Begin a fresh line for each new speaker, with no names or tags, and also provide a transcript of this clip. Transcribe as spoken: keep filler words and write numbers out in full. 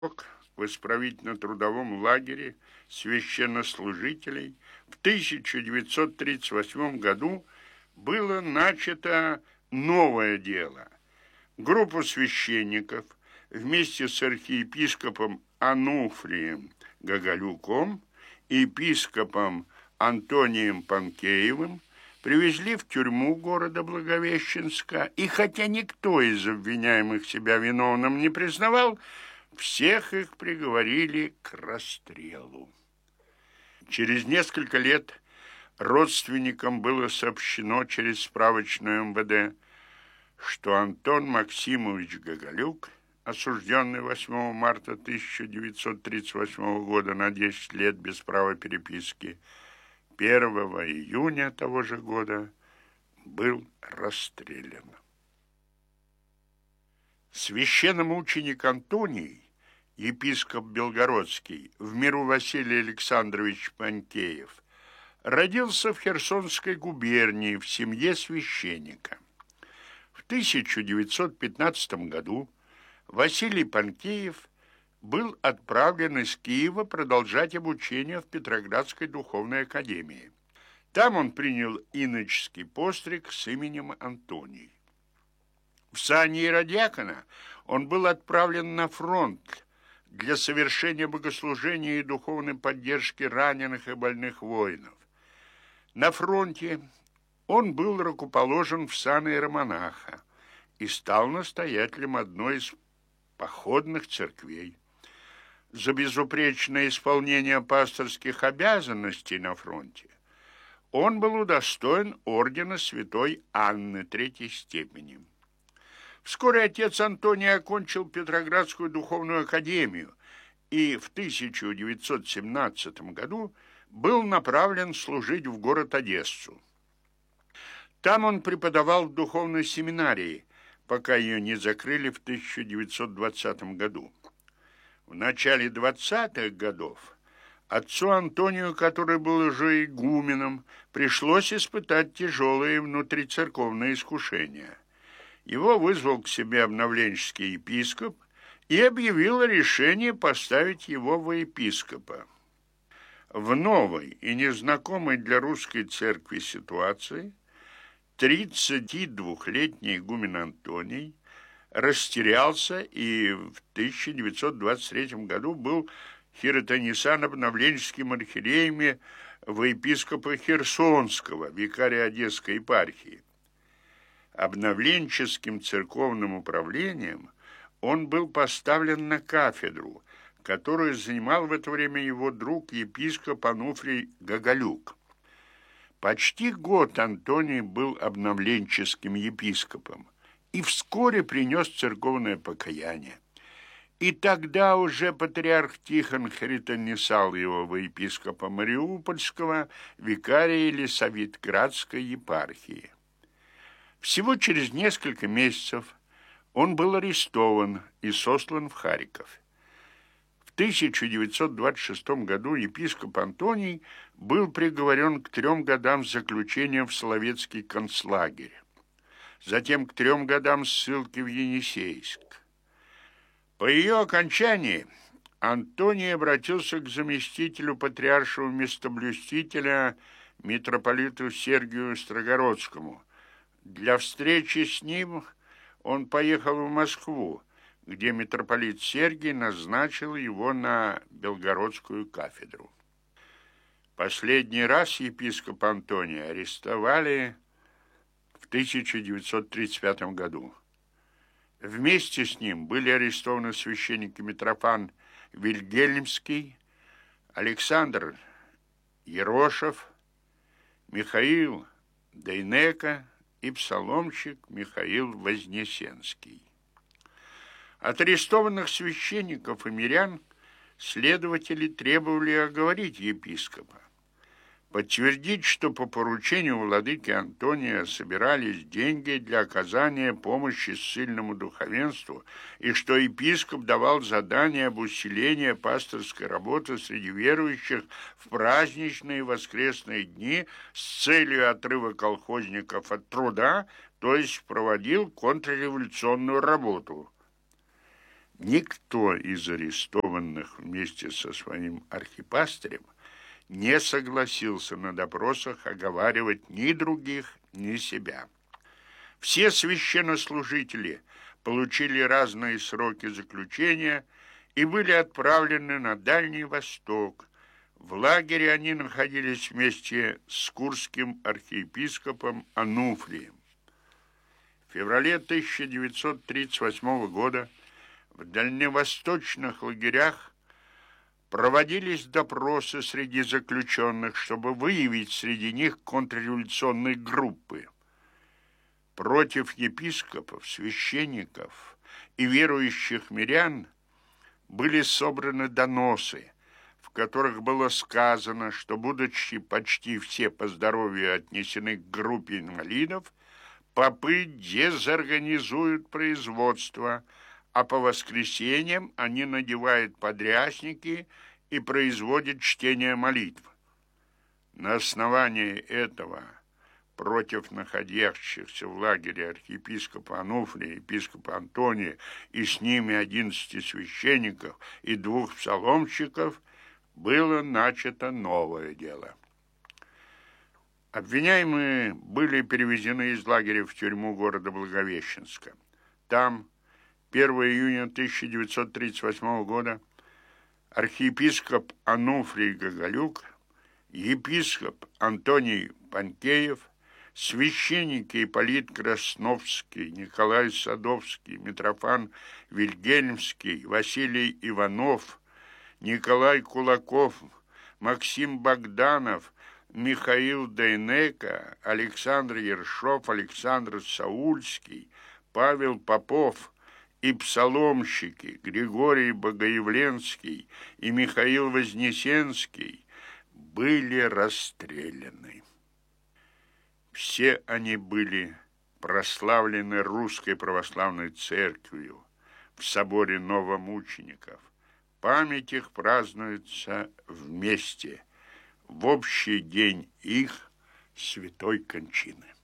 в исправительно-трудовом лагере священнослужителей в тысяча девятьсот тридцать восьмом году было начато новое дело. Группа священников вместе с архиепископом Ануфрием Гоголюком и епископом Антонием Панкеевым привезли в тюрьму города Благовещенска, и хотя никто из обвиняемых себя виновным не признавал, всех их приговорили к расстрелу. Через несколько лет родственникам было сообщено через справочную эм вэ дэ, что Антон Максимович Гоголюк, осужденный восьмого марта тысяча девятьсот тридцать восьмого года на десять лет без права переписки, первого июня того же года был расстрелян. Священномученик Антоний, епископ Белгородский, в миру Василий Александрович Панкеев, родился в Херсонской губернии в семье священника. В тысяча девятьсот пятнадцатом году Василий Панкеев был отправлен из Киева продолжать обучение в Петроградской духовной академии. Там он принял иноческий постриг с именем Антоний. В сане иродиакона он был отправлен на фронт для совершения богослужения и духовной поддержки раненых и больных воинов. На фронте он был рукоположен в сан иеромонаха и стал настоятелем одной из походных церквей. За безупречное исполнение пасторских обязанностей на фронте он был удостоен ордена святой Анны третьей степени. Вскоре отец Антоний окончил Петроградскую духовную академию и в тысяча девятьсот семнадцатом году был направлен служить в город Одессу. Там он преподавал в духовной семинарии, пока ее не закрыли в тысяча девятьсот двадцатом году. В начале двадцатых годов отцу Антонию, который был уже игуменом, пришлось испытать тяжелые внутрицерковные искушения. Его вызвал к себе обновленческий епископ и объявил решение поставить его во епископа. В новой и незнакомой для русской церкви ситуации тридцатидвухлетний игумен Антоний растерялся и в тысяча девятьсот двадцать третьем году был хиротонисан обновленческим архиереем во епископа Херсонского, викария Одесской епархии. Обновленческим церковным управлением он был поставлен на кафедру, которую занимал в это время его друг епископ Ануфрий Гоголюк. Почти год Антоний был обновленческим епископом и вскоре принес церковное покаяние. И тогда уже патриарх Тихон хиротонисал его во епископа Мариупольского, викария Елисаветградской епархии. Всего через несколько месяцев он был арестован и сослан в Харьков. В тысяча девятьсот двадцать шестом году епископ Антоний был приговорен к трем годам заключения в Соловецкий концлагерь, затем к трем годам ссылки в Енисейск. По ее окончании Антоний обратился к заместителю патриаршего местоблюстителя митрополиту Сергию Строгородскому. Для встречи с ним он поехал в Москву, где митрополит Сергий назначил его на Белгородскую кафедру. Последний раз епископа Антония арестовали в тысяча девятьсот тридцать пятом году. Вместе с ним были арестованы священники Митрофан Вильгельмский, Александр Ерошев, Михаил Дейнека и псаломщик Михаил Вознесенский. От арестованных священников и мирян следователи требовали оговорить епископа, подтвердить, что по поручению владыки Антония собирались деньги для оказания помощи ссыльному духовенству и что епископ давал задание об усилении пасторской работы среди верующих в праздничные и воскресные дни с целью отрыва колхозников от труда, то есть проводил контрреволюционную работу. Никто из арестованных вместе со своим архипастырем не согласился на допросах оговаривать ни других, ни себя. Все священнослужители получили разные сроки заключения и были отправлены на Дальний Восток. В лагере они находились вместе с курским архиепископом Ануфрием. В феврале тысяча девятьсот тридцать восьмого года в дальневосточных лагерях проводились допросы среди заключенных, чтобы выявить среди них контрреволюционные группы. Против епископов, священников и верующих мирян были собраны доносы, в которых было сказано, что, будучи почти все по здоровью отнесены к группе инвалидов, попы дезорганизуют производство, а по воскресеньям они надевают подрясники и производят чтение молитв. На основании этого против находящихся в лагере архиепископа Ануфрия, епископа Антония и с ними одиннадцати священников и двух псаломщиков было начато новое дело. Обвиняемые были перевезены из лагеря в тюрьму города Благовещенска. Там первого июня тысяча девятьсот тридцать восьмого года архиепископ Ануфрий Гоголюк, епископ Антоний Панкеев, священники Ипполит Красновский, Николай Садовский, Митрофан Вильгельмский, Василий Иванов, Николай Кулаков, Максим Богданов, Михаил Дейнека, Александр Ершов, Александр Саульский, Павел Попов и псаломщики Григорий Богоявленский и Михаил Вознесенский были расстреляны. Все они были прославлены Русской Православной Церковью в соборе новомучеников. Память их празднуется вместе в общий день их святой кончины.